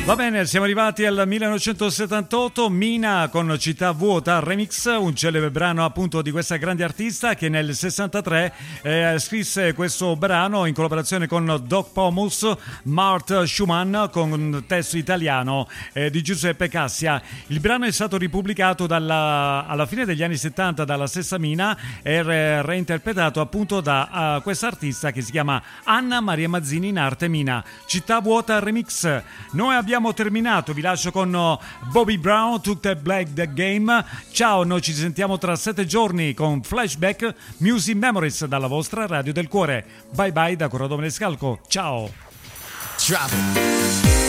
Va bene, siamo arrivati al 1978, Mina con Città Vuota Remix, un celebre brano appunto di questa grande artista che nel 63 scrisse questo brano in collaborazione con Doc Pomus, Mart Schumann con un testo italiano di Giuseppe Cassia. Il brano è stato ripubblicato alla fine degli anni 70 dalla stessa Mina e reinterpretato appunto da questa artista che si chiama Anna Maria Mazzini in arte Mina. Città Vuota Remix. Noi abbiamo terminato, vi lascio con Bobby Brown, Took the Black the Game. Ciao, noi ci sentiamo tra 7 giorni con Flashback Music Memories dalla vostra Radio del Cuore. Bye bye da Corrado Maniscalco, ciao. Drop it.